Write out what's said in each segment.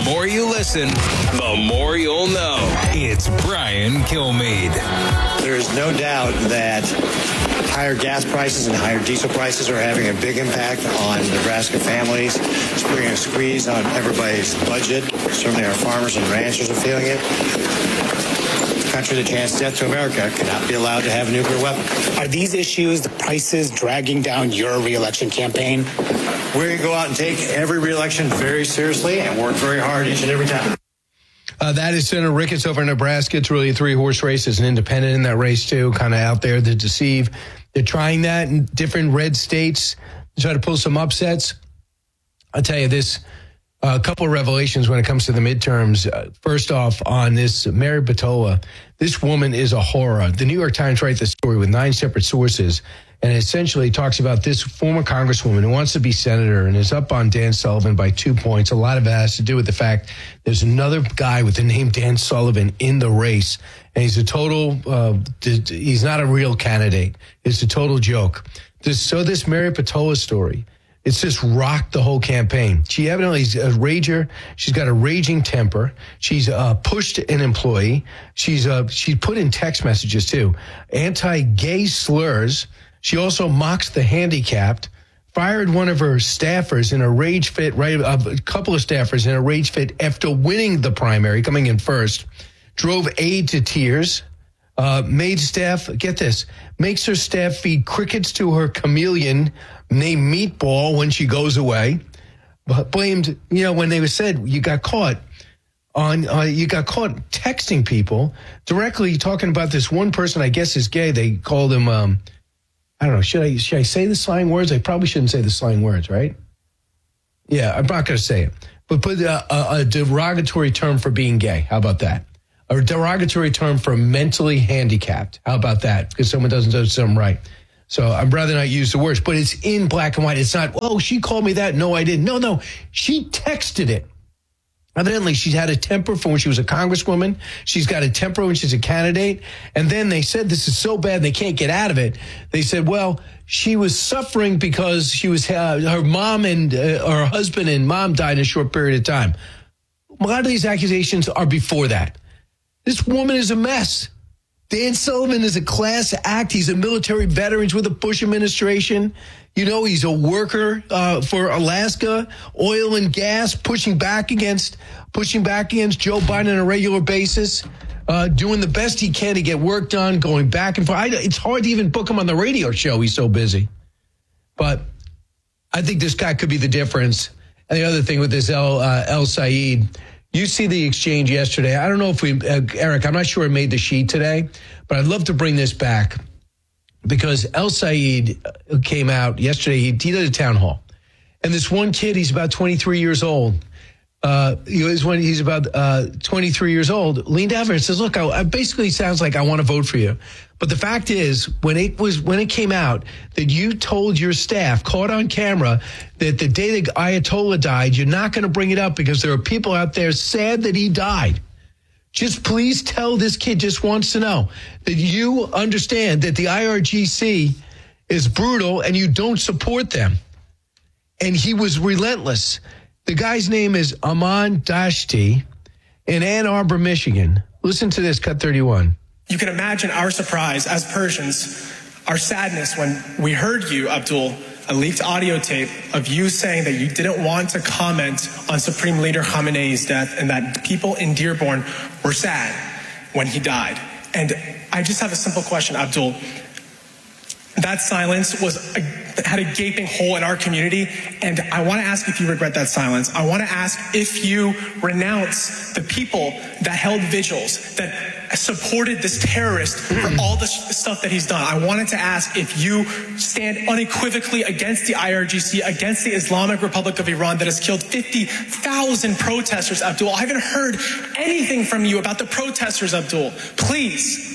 more you listen, the more you'll know. It's Brian Kilmeade. There's no doubt that higher gas prices and higher diesel prices are having a big impact on Nebraska families. It's putting a squeeze on everybody's budget. Certainly our farmers and ranchers are feeling it. The country that chants death to America cannot be allowed to have a nuclear weapon. Are these issues, the prices, dragging down your re-election campaign? We're going to go out and take every re-election very seriously and work very hard each and every time. That is Senator Ricketts over in Nebraska. It's really a three-horse race. There's an independent in that race, too, kind of out there to deceive. They're trying that in different red states to try to pull some upsets. I'll tell you this, a couple of revelations when it comes to the midterms. First off, on this Mary Patola, this woman is a horror. The New York Times writes the story with 9 separate sources and essentially talks about this former congresswoman who wants to be senator and is up on Dan Sullivan by 2 points. A lot of it has to do with the fact there's another guy with the name Dan Sullivan in the race, and he's a total, he's not a real candidate. It's a total joke. This Mary Patola story, it's just rocked the whole campaign. She evidently is a rager. She's got a raging temper. She's pushed an employee. She's put in text messages, too, anti-gay slurs. She also mocks the handicapped, fired one of her staffers in a rage fit, a couple of staffers in a rage fit after winning the primary, coming in first, drove aide to tears, made staff, get this, makes her staff feed crickets to her chameleon named Meatball when she goes away, blamed, when they said you got caught texting people directly talking about this one person, I guess is gay. They called him, I don't know, should I say the slang words? I probably shouldn't say the slang words, right? Yeah, I'm not going to say it. But put a derogatory term for being gay. How about that? A derogatory term for mentally handicapped. How about that? Because someone doesn't do something right. So I'd rather not use the words, but it's in black and white. It's not, oh, she called me that. No, I didn't. No, she texted it. Evidently, she's had a temper from when she was a congresswoman. She's got a temper when she's a candidate. And then they said this is so bad they can't get out of it. They said, well, she was suffering because she was her mom and her husband and mom died in a short period of time. A lot of these accusations are before that. This woman is a mess. Dan Sullivan is a class act. He's a military veteran with the Bush administration. He's a worker for Alaska, oil and gas, pushing back against Joe Biden on a regular basis, doing the best he can to get work done, going back and forth. It's hard to even book him on the radio show. He's so busy. But I think this guy could be the difference. And the other thing with this El Said, you see the exchange yesterday. I don't know if Eric, I'm not sure it made the sheet today, but I'd love to bring this back. Because El Said came out yesterday, he did a town hall. And this one kid, he's about 23 years old. He's about 23 years old, leaned over and says, look, I basically sounds like I want to vote for you. But the fact is, when it came out that you told your staff, caught on camera, that the day the Ayatollah died, you're not going to bring it up because there are people out there sad that he died. Just please tell this kid just wants to know that you understand that the IRGC is brutal and you don't support them. And he was relentless. The guy's name is Aman Dashti in Ann Arbor, Michigan. Listen to this, cut 31. You can imagine our surprise as Persians, our sadness when we heard you, Abdul, a leaked audio tape of you saying that you didn't want to comment on Supreme Leader Khamenei's death and that people in Dearborn were sad when he died. And I just have a simple question, Abdul. That silence had a gaping hole in our community, and I want to ask if you regret that silence. I want to ask if you renounce the people that held vigils, that supported this terrorist for all the stuff that he's done. I wanted to ask if you stand unequivocally against the IRGC, against the Islamic Republic of Iran that has killed 50,000 protesters, Abdul. I haven't heard anything from you about the protesters, Abdul. Please.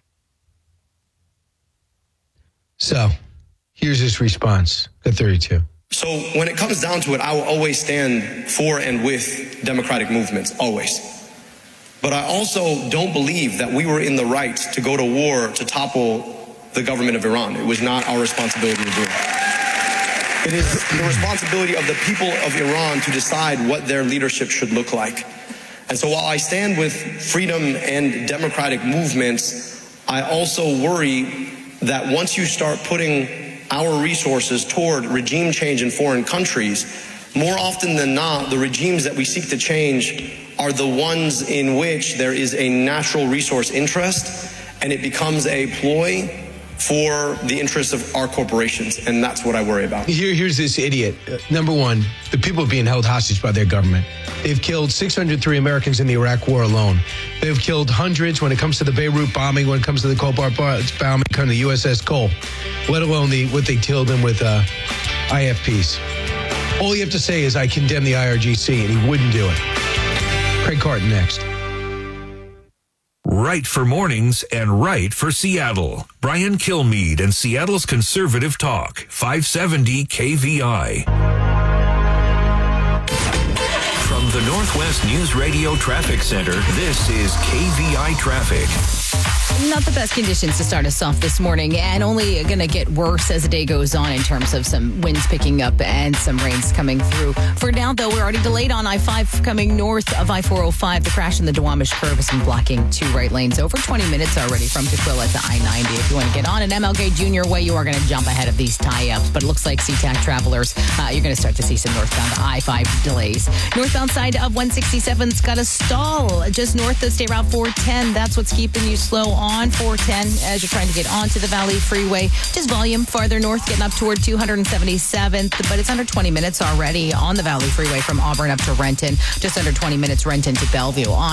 So, here's his response at 32. So when it comes down to it, I will always stand for and with democratic movements, always. But I also don't believe that we were in the right to go to war to topple the government of Iran. It was not our responsibility to do it. It is the responsibility of the people of Iran to decide what their leadership should look like. And so while I stand with freedom and democratic movements, I also worry that once you start putting our resources toward regime change in foreign countries, more often than not, the regimes that we seek to change are the ones in which there is a natural resource interest, and it becomes a ploy for the interests of our corporations, and that's what I worry about. Here's this idiot. Number one, the people are being held hostage by their government. They've killed 603 Americans in the Iraq war alone. They've killed hundreds when it comes to the Beirut bombing, when it comes to the Cobalt bombing, kind of the USS Cole, let alone what they killed them with IFPs. All you have to say is, I condemn the IRGC, and he wouldn't do it. Craig Carton next. Right for mornings and right for Seattle. Brian Kilmeade and Seattle's Conservative Talk, 570 KVI. From the Northwest News Radio Traffic Center, this is KVI Traffic. Not the best conditions to start us off this morning, and only going to get worse as the day goes on in terms of some winds picking up and some rains coming through. For now, though, we're already delayed on I-5 coming north of I-405. The crash in the Duwamish curve is blocking 2 right lanes. Over 20 minutes already from Tukwila to I-90. If you want to get on an MLK Junior Way, you are going to jump ahead of these tie-ups. But it looks like SeaTac travelers, you're going to start to see some northbound I-5 delays. Northbound side of 167's got a stall just north of State Route 410. That's what's keeping you slow on 410 as you're trying to get onto the Valley Freeway. Just volume farther north, getting up toward 277th, but it's under 20 minutes already on the Valley Freeway from Auburn up to Renton. Just under 20 minutes Renton to Bellevue. On